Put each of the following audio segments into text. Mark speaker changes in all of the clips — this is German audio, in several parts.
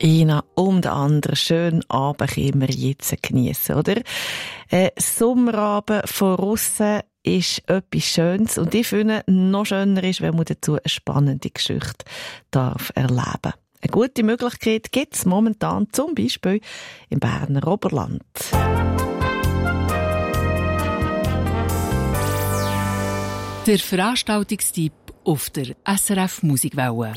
Speaker 1: Einer um den anderen schönen Abend können wir jetzt geniessen, oder? Ein Sommerabend von aussen ist etwas Schönes und ich finde, noch schöner ist, wenn man dazu eine spannende Geschichte erleben darf. Eine gute Möglichkeit gibt es momentan zum Beispiel im Berner Oberland.
Speaker 2: Der Veranstaltungstipp auf der SRF Musikwelle.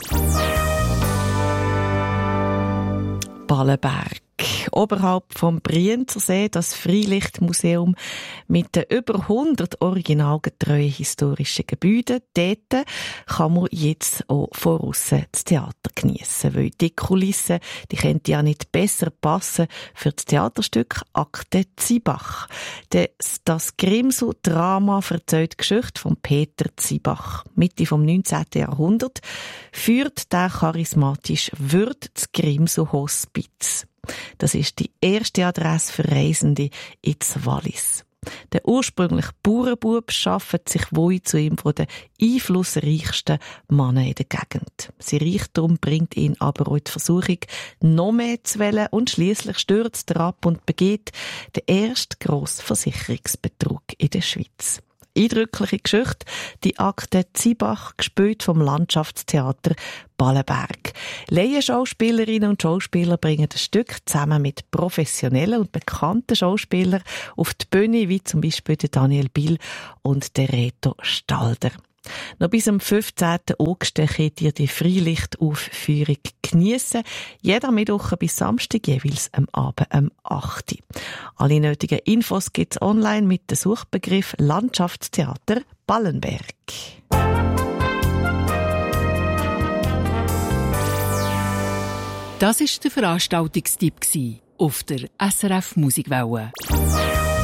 Speaker 1: Ballenberg. Oberhalb vom Brienzersee, das Freilichtmuseum mit den über 100 originalgetreuen historischen Gebäuden. Dort kann man jetzt auch von aussen das Theater geniessen, weil die Kulisse, die könnte ja nicht besser passen für das Theaterstück Akte Ziebach. Das Grimsel-Drama erzählt die Geschichte von Peter Ziebach. Mitte vom 19. Jahrhundert führt der charismatische Wirt das Grimsel-Hospiz. Das ist die erste Adresse für Reisende ins Wallis. Der ursprüngliche Bauernbub schafft sich wohl zu ihm von den einflussreichsten Männern in der Gegend. Sein Reichtum bringt ihn aber auch in die Versuchung, noch mehr zu wählen und schliesslich stürzt er ab und begeht den ersten grossen Versicherungsbetrug in der Schweiz. Eindrückliche Geschichte, die Akte Ziebach, gespielt vom Landschaftstheater Ballenberg. Laienschauspielerinnen und Schauspieler bringen das Stück zusammen mit professionellen und bekannten Schauspielern auf die Bühne, wie zum Beispiel der Daniel Bill und der Reto Stalder. Noch bis am 15. August könnt ihr die Freilichtaufführung geniessen. Jeder Mittwoch bis Samstag jeweils am Abend um 8 Uhr. Alle nötigen Infos gibt's online mit dem Suchbegriff Landschaftstheater Ballenberg.
Speaker 2: Das war der Veranstaltungstipp auf der SRF Musikwelle.